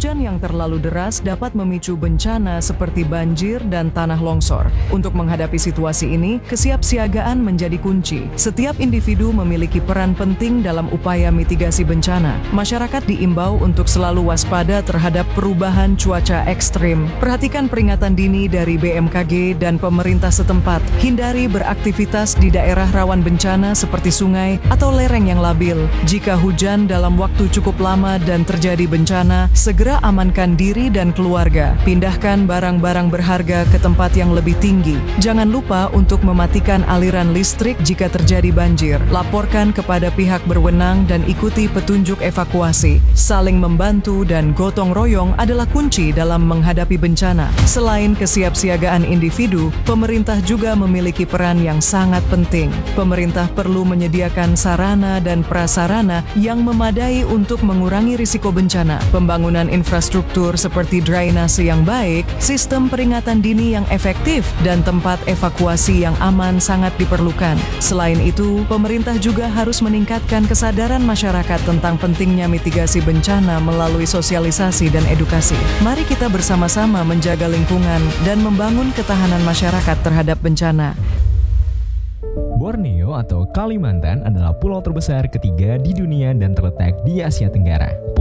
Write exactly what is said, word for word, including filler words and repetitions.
Hujan yang terlalu deras dapat memicu bencana seperti banjir dan tanah longsor. Untuk menghadapi situasi ini, kesiapsiagaan menjadi kunci. Setiap individu memiliki peran penting dalam upaya mitigasi bencana. Masyarakat diimbau untuk selalu waspada terhadap perubahan cuaca ekstrim. Perhatikan peringatan dini dari B M K G dan pemerintah setempat. Hindari beraktivitas di daerah rawan bencana seperti sungai atau lereng yang labil. Jika hujan dalam waktu cukup lama dan terjadi bencana, segera amankan diri dan keluarga. Pindahkan barang-barang berharga ke tempat yang lebih tinggi. Jangan lupa untuk mematikan aliran listrik jika terjadi banjir. Laporkan kepada pihak berwenang dan ikuti petunjuk evakuasi. Saling membantu dan gotong royong adalah kunci dalam menghadapi bencana. Selain kesiapsiagaan individu, pemerintah juga memiliki peran yang sangat penting. Pemerintah perlu menyediakan sarana dan prasarana yang memadai untuk mengurangi risiko bencana. Pembangunan infrastruktur seperti drainase yang baik, sistem peringatan dini yang efektif, dan tempat evakuasi yang aman sangat diperlukan. Selain itu, pemerintah juga harus meningkatkan kesadaran masyarakat tentang pentingnya mitigasi bencana melalui sosialisasi dan edukasi. Mari kita bersama-sama menjaga lingkungan dan membangun ketahanan masyarakat terhadap bencana. Borneo atau Kalimantan adalah pulau terbesar ketiga di dunia dan terletak di Asia Tenggara.